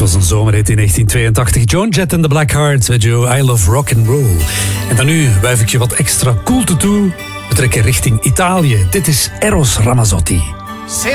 was een zomerhit in 1982. Joan Jett en the Blackhearts met Joe, I Love Rock and Roll. En dan nu wuif ik je wat extra koelte toe. We trekken richting Italië. Dit is Eros Ramazzotti.